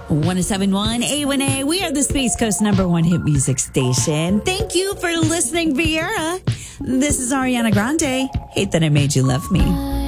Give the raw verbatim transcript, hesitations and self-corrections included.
one oh seven point one A one A. We are the Space Coast number one hit music station. Thank you for listening, Vieira. This is Ariana Grande. Hate That I Made You Love Me.